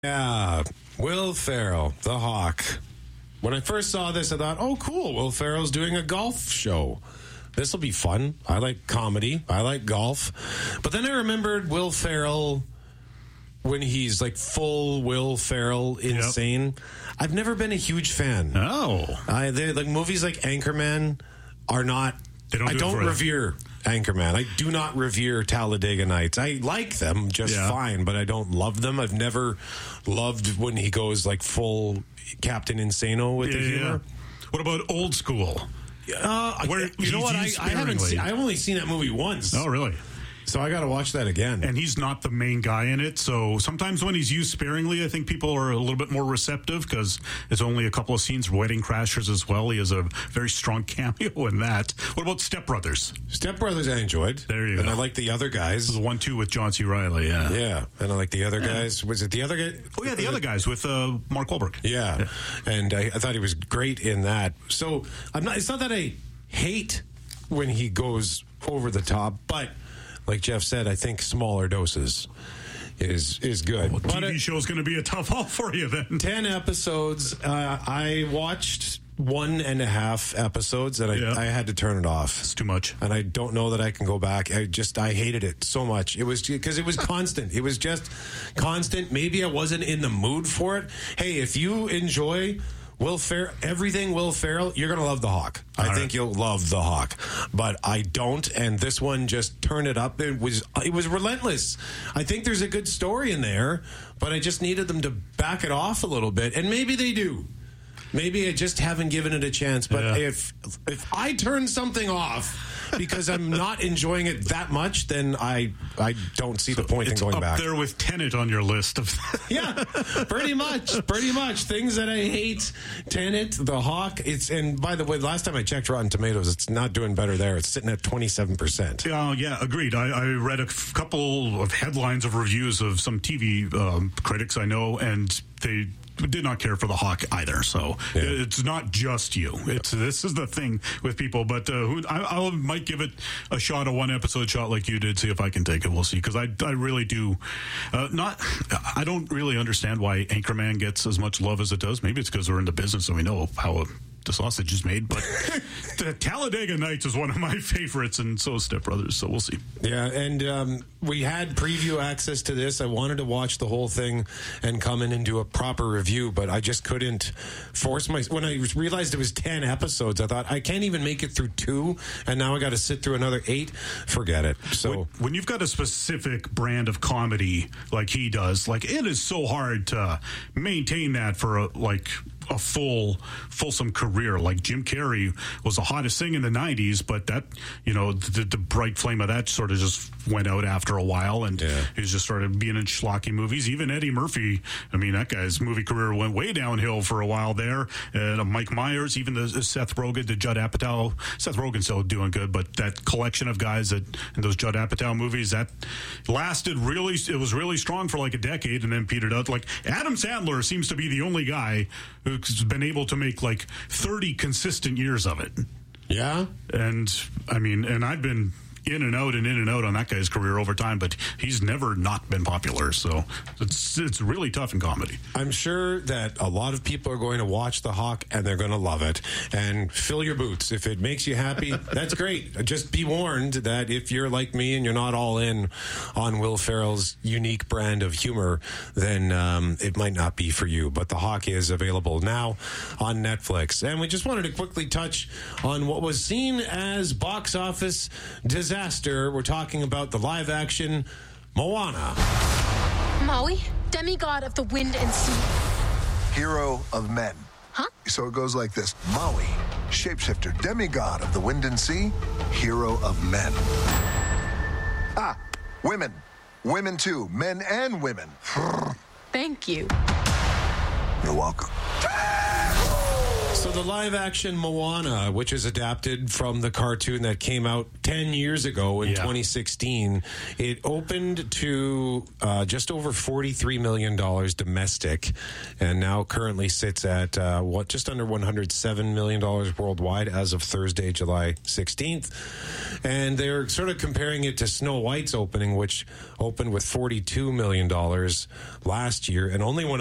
Yeah, Will Ferrell, the Hawk. When I first saw this, I thought, oh, cool, Will Ferrell's doing a golf show. This will be fun. I like comedy. I like golf. But then I remembered Will Ferrell when he's like full Will Ferrell insane. Yep. I've never been a huge fan. Oh. Like movies like Anchorman are not... I don't revere Anchorman. I do not revere Talladega Nights. I like them just fine, but I don't love them. I've never loved when he goes like full Captain Insano with the humor. What about Old School? You know what? I haven't seen. I've only seen that movie once. Oh, really? So I got to watch that again. And he's not the main guy in it. So sometimes when he's used sparingly, I think people are a little bit more receptive because it's only a couple of scenes. Wedding Crashers as well. He has a very strong cameo in that. What about Step Brothers? Step Brothers I enjoyed. There you go. And I like the other guys. The 1-2 with John C. Reilly, Yeah, and I like the other guys. Was it the other guy? Oh, yeah, the other guys with Mark Wahlberg. Yeah. And I thought he was great in that. So it's not that I hate when he goes over the top, but... like Jeff said, I think smaller doses is good. Well, TV show's going to be a tough haul for you then. 10 episodes. I watched 1.5 episodes, and I had to turn it off. It's too much. And I don't know that I can go back. I hated it so much. It was because it was constant. It was just constant. Maybe I wasn't in the mood for it. Hey, if you enjoy... everything Will Ferrell, you're going to love The Hawk. I think you'll love The Hawk. But I don't, and this one just turned it up. It was relentless. I think there's a good story in there, but I just needed them to back it off a little bit, and maybe they do. Maybe I just haven't given it a chance. But if I turn something off because I'm not enjoying it that much, then I don't see the point in going back. It's up there with Tenet on your list of... Yeah, pretty much. Things that I hate. Tenet, The Hawk. And by the way, last time I checked Rotten Tomatoes, it's not doing better there. It's sitting at 27%. Yeah, agreed. I read a couple of headlines of reviews of some TV critics I know, and they did not care for The Hawk either. So it's not just you. This is the thing with people. But I might give it a shot, a one episode shot like you did. See if I can take it. We'll see. Because I really do I don't really understand why Anchorman gets as much love as it does. Maybe it's because we're in the business and we know how the sausage is made, but the Talladega Nights is one of my favorites, and so is Step Brothers, so we'll see. Yeah, and we had preview access to this. I wanted to watch the whole thing and come in and do a proper review, but I just couldn't force when I realized it was 10 episodes, I thought, I can't even make it through 2, and now I got to sit through another 8. Forget it. So when you've got a specific brand of comedy like he does, like, it is so hard to maintain that for a fulsome career. Like Jim Carrey was the hottest thing in the 90s, but that, the bright flame of that sort of just went out after a while, and he just started being in schlocky movies. Even Eddie Murphy, I mean, that guy's movie career went way downhill for a while there. Mike Myers, even the Seth Rogen, the Judd Apatow. Seth Rogen's still doing good, but that collection of guys in those Judd Apatow movies, that lasted it was really strong for like a decade and then petered out. Like Adam Sandler seems to be the only guy who's been able to make like 30 consistent years of it. Yeah. And I mean, and I've been in and out on that guy's career over time, but he's never not been popular. So it's really tough in comedy. I'm sure that a lot of people are going to watch The Hawk and they're going to love it. And fill your boots. If it makes you happy, that's great. Just be warned that if you're like me and you're not all in on Will Ferrell's unique brand of humor, then it might not be for you. But The Hawk is available now on Netflix. And we just wanted to quickly touch on what was seen as box office disaster. We're talking about the live-action Moana. Maui, demigod of the wind and sea. Hero of men. Huh? So it goes like this. Maui, shapeshifter, demigod of the wind and sea, hero of men. Women. Women too. Men and women. Thank you. You're welcome. So the live-action Moana, which is adapted from the cartoon that came out 10 years ago in 2016, it opened to just over $43 million domestic, and now currently sits at just under $107 million worldwide as of Thursday, July 16th. And they're sort of comparing it to Snow White's opening, which opened with $42 million last year, and only one